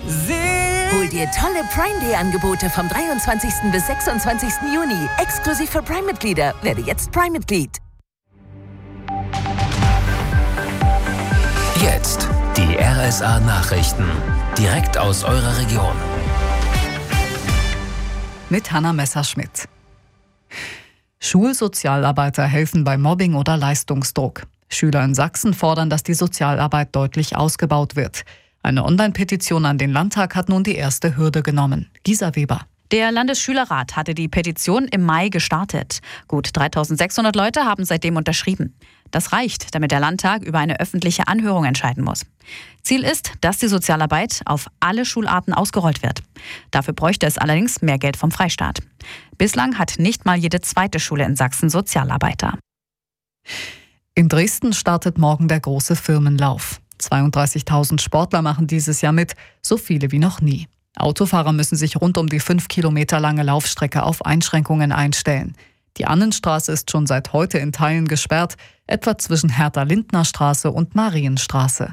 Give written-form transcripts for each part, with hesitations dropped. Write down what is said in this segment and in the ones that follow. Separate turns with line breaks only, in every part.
Hol dir tolle Prime Day Angebote vom 23. bis 26. Juni. Exklusiv für Prime-Mitglieder. Werde jetzt Prime-Mitglied.
Jetzt die RSA Nachrichten. Direkt aus eurer Region.
Mit Hanna Messerschmidt. Schulsozialarbeiter helfen bei Mobbing oder Leistungsdruck. Schüler in Sachsen fordern, dass die Sozialarbeit deutlich ausgebaut wird. Eine Online-Petition an den Landtag hat nun die erste Hürde genommen. Gisa Weber.
Der Landesschülerrat hatte die Petition im Mai gestartet. Gut 3600 Leute haben seitdem unterschrieben. Das reicht, damit der Landtag über eine öffentliche Anhörung entscheiden muss. Ziel ist, dass die Sozialarbeit auf alle Schularten ausgerollt wird. Dafür bräuchte es allerdings mehr Geld vom Freistaat. Bislang hat nicht mal jede zweite Schule in Sachsen Sozialarbeiter.
In Dresden startet morgen der große Firmenlauf. 32.000 Sportler machen dieses Jahr mit, so viele wie noch nie. Autofahrer müssen sich rund um die 5 Kilometer lange Laufstrecke auf Einschränkungen einstellen. Die Annenstraße ist schon seit heute in Teilen gesperrt, etwa zwischen Hertha-Lindner-Straße und Marienstraße.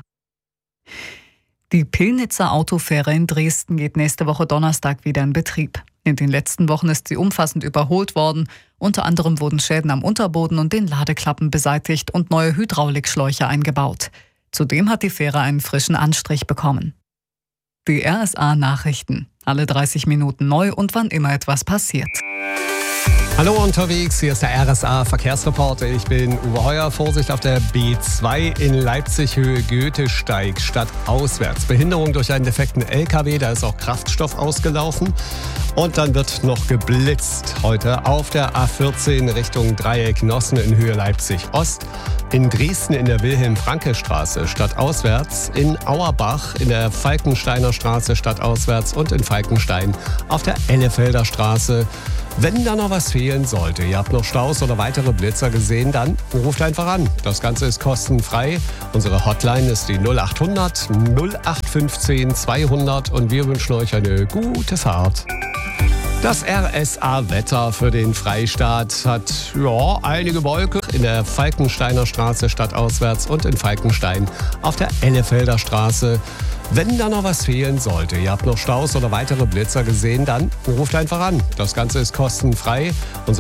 Die Pillnitzer Autofähre in Dresden geht nächste Woche Donnerstag wieder in Betrieb. In den letzten Wochen ist sie umfassend überholt worden. Unter anderem wurden Schäden am Unterboden und den Ladeklappen beseitigt und neue Hydraulikschläuche eingebaut. Zudem hat die Fähre einen frischen Anstrich bekommen. Die RSA Nachrichten. Alle 30 Minuten neu und wann immer etwas passiert.
Hallo unterwegs, hier ist der RSA Verkehrsreporter. Ich bin Uwe Heuer. Vorsicht auf der B2 in Leipzig Höhe Goethesteig stadtauswärts. Behinderung durch einen defekten LKW, da ist auch Kraftstoff ausgelaufen. Und dann wird noch geblitzt heute auf der A14 Richtung Dreieck Nossen in Höhe Leipzig Ost. In Dresden in der Wilhelm-Franke-Straße stadtauswärts. In Auerbach in der Falkensteiner Straße stadtauswärts und in Falkenstein auf der Ellefelder Straße. Wenn da noch was fehlen sollte, ihr habt noch Staus oder weitere Blitzer gesehen, dann ruft einfach an. Das Ganze ist kostenfrei. Unsere Hotline ist die 0800 0815 200 und wir wünschen euch eine gute Fahrt. Das RSA-Wetter für den Freistaat hat einige Wolken in der Falkensteiner Straße stadtauswärts und in Falkenstein auf der Ellefelder Straße. Wenn da noch was fehlen sollte, ihr habt noch Staus oder weitere Blitzer gesehen, dann ruft einfach an. Das Ganze ist kostenfrei.